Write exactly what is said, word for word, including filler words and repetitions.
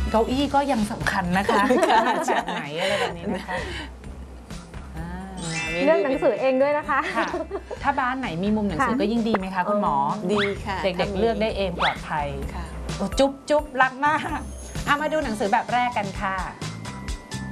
เก้าอี้ก็ยังสำคัญนะคะแบบไหนอะไรแบบนี้นะคะเลือกหนังสือเองด้วยนะคะถ้าบ้านไหนมีมุมหนังสือก็ยิ่งดีไหมคะคุณหมอดีค่ะเด็กๆเลือกได้เองปลอดภัยค่ะจุ๊บจุ๊บรักมากเอามาดูหนังสือแบบแรกกันค่ะ